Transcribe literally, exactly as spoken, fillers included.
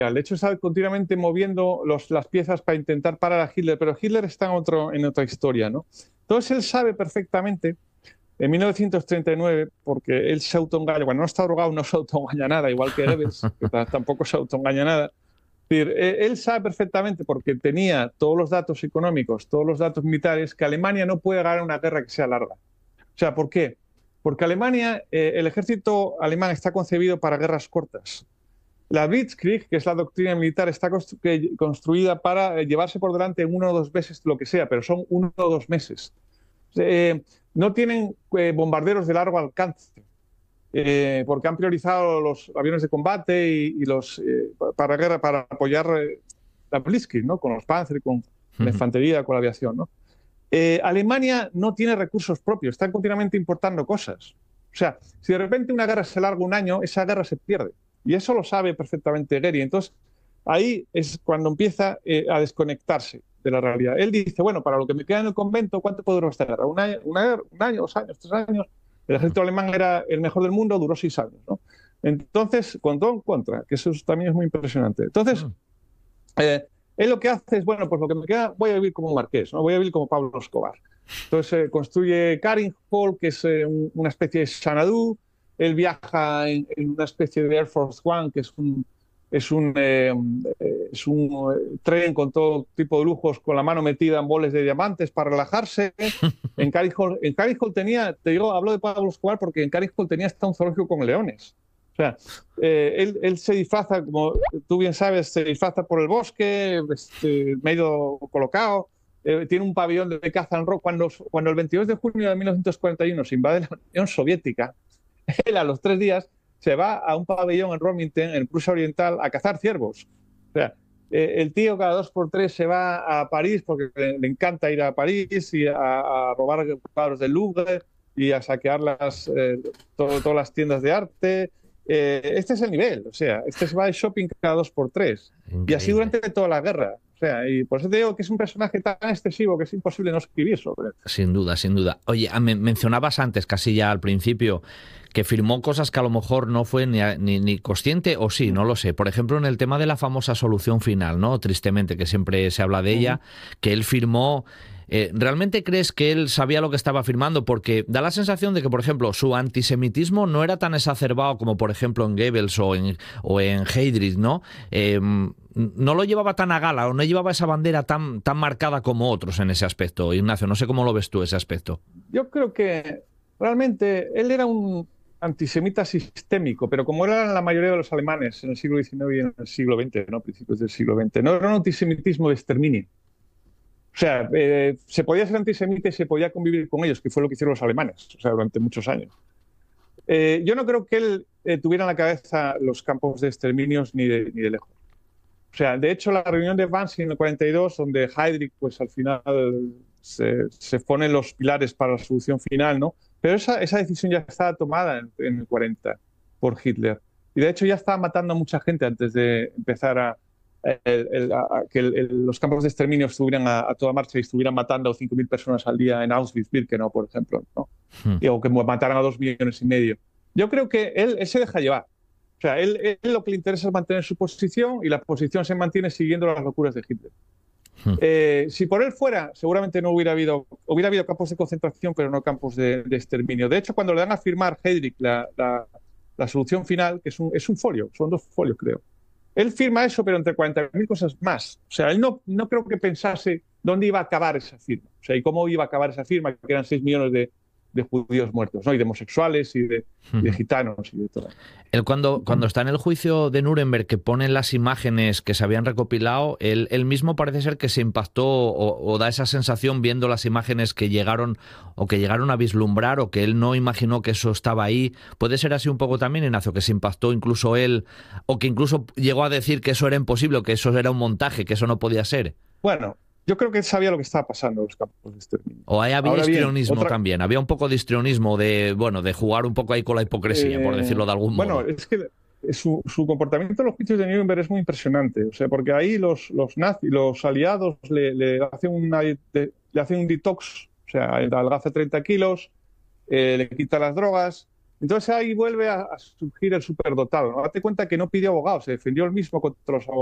De hecho, está continuamente moviendo los, las piezas para intentar parar a Hitler, pero Hitler está en, otro, en otra historia, ¿no? Entonces él sabe perfectamente, en mil novecientos treinta y nueve, porque él se autoengaña, cuando no está drogado no se autoengaña nada, igual que Goebbels, que tampoco se autoengaña nada. Es decir, él sabe perfectamente, porque tenía todos los datos económicos, todos los datos militares, que Alemania no puede ganar una guerra que sea larga. O sea, ¿por qué? Porque Alemania, eh, el ejército alemán está concebido para guerras cortas. La Blitzkrieg, que es la doctrina militar, está constru construida para llevarse por delante en uno o dos meses lo que sea, pero son uno o dos meses. Eh, no tienen eh, bombarderos de largo alcance, eh, porque han priorizado los aviones de combate y, y los eh, para guerra, para apoyar eh, la Blitzkrieg, ¿no? Con los Panzer, con la infantería, con la aviación, ¿no? Eh, Alemania no tiene recursos propios, están continuamente importando cosas. O sea, si de repente una guerra se larga un año, esa guerra se pierde. Y eso lo sabe perfectamente Goering. Entonces, ahí es cuando empieza eh, a desconectarse de la realidad. Él dice, bueno, para lo que me queda en el convento, ¿cuánto puede durar esta guerra? ¿Un año, una, un año, dos años, tres años? El ejército alemán era el mejor del mundo, duró seis años, ¿no? Entonces, con todo en contra, que eso también es muy impresionante. Entonces, eh, él lo que hace es, bueno, pues lo que me queda, voy a vivir como un marqués, ¿no? Voy a vivir como Pablo Escobar. Entonces, eh, construye Caring Hall, que es eh, un, una especie de Xanadu. Él viaja en, en una especie de Air Force One, que es un, es un, eh, es un eh, tren con todo tipo de lujos, con la mano metida en boles de diamantes para relajarse. En Caring Hall, en Caring Hall tenía, te digo, hablo de Pablo Escobar porque en Caring Hall tenía hasta un zoológico con leones. O sea, eh, él, él se disfraza, como tú bien sabes, se disfraza por el bosque, este, medio colocado. Eh, tiene un pabellón de caza en rock. Cuando, cuando el veintidós de junio de mil novecientos cuarenta y uno se invade la Unión Soviética, él a los tres días se va a un pabellón en Romington, en Prusia Oriental, a cazar ciervos. O sea, eh, el tío cada dos por tres se va a París porque le, le encanta ir a París y a, a robar cuadros del Louvre y a saquear las, eh, todo, todas las tiendas de arte. Eh, este es el nivel, o sea, este se va de shopping cada dos por tres. Increíble. Y así durante toda la guerra. O sea, y por eso te digo que es un personaje tan excesivo que es imposible no escribir sobre él. Sin duda, sin duda. Oye, me mencionabas antes, casi ya al principio, que firmó cosas que a lo mejor no fue ni, ni, ni consciente, o sí, no lo sé. Por ejemplo, en el tema de la famosa solución final, ¿no? Tristemente, que siempre se habla de ella, uh-huh. que él firmó... Eh, ¿Realmente crees que él sabía lo que estaba firmando? Porque da la sensación de que, por ejemplo, su antisemitismo no era tan exacerbado como, por ejemplo, en Goebbels o en, o en Heydrich, ¿no? Eh, no lo llevaba tan a gala o no llevaba esa bandera tan, tan marcada como otros en ese aspecto. Ignacio, no sé cómo lo ves tú ese aspecto. Yo creo que realmente él era un antisemita sistémico, pero como eran la mayoría de los alemanes en el siglo diecinueve y en el siglo veinte, ¿no? Principios del siglo veinte, no era un antisemitismo de exterminio. O sea, eh, se podía ser antisemita y se podía convivir con ellos, que fue lo que hicieron los alemanes, o sea, durante muchos años. Eh, yo no creo que él eh, tuviera en la cabeza los campos de exterminios ni de, ni de lejos. O sea, de hecho, la reunión de Wannsee en el cuarenta y dos, donde Heydrich, pues al final se, se ponen los pilares para la solución final, ¿no? Pero esa, esa decisión ya estaba tomada en, en el cuarenta por Hitler. Y de hecho ya estaba matando a mucha gente antes de empezar a El, el, a, que el, el, los campos de exterminio estuvieran a, a toda marcha y estuvieran matando a cinco mil personas al día en Auschwitz-Birkenau, por ejemplo, ¿no? Hmm. Y, o que mataran a dos millones y medio. Yo creo que él, él se deja llevar. O sea, él, él lo que le interesa es mantener su posición y la posición se mantiene siguiendo las locuras de Hitler. Hmm. Eh, si por él fuera, seguramente no hubiera habido, hubiera habido campos de concentración, pero no campos de, de exterminio. De hecho, cuando le dan a firmar Heydrich la, la, la solución final, que es un, es un folio, son dos folios, creo. Él firma eso, pero entre cuarenta mil cosas más. O sea, él no, no creo que pensase dónde iba a acabar esa firma. O sea, y cómo iba a acabar esa firma, que eran seis millones de, de judíos muertos, ¿no? Y de homosexuales y de, uh-huh. y de gitanos y de todo. Él cuando, cuando está en el juicio de Nuremberg, que ponen las imágenes que se habían recopilado, él, él mismo parece ser que se impactó o, o da esa sensación viendo las imágenes que llegaron o que llegaron a vislumbrar o que él no imaginó que eso estaba ahí. ¿Puede ser así un poco también, Ignacio, que se impactó incluso él o que incluso llegó a decir que eso era imposible o que eso era un montaje, que eso no podía ser? Bueno, yo creo que él sabía lo que estaba pasando en los campos de exterminio. O ahí había histrionismo otra... también, había un poco de histrionismo, de, bueno, de jugar un poco ahí con la hipocresía, eh, por decirlo de algún bueno, modo. Bueno, es que su, su comportamiento en los juicios de Nuremberg es muy impresionante, o sea, porque ahí los, los nazis, los aliados le, le, hacen una, le, le hacen un detox, o sea, adelgaza treinta kilos, eh, le quita las drogas, Entonces ahí vuelve a, a surgir el superdotado, ¿no? Date cuenta que no pidió abogados, se defendió él mismo contra los abogados.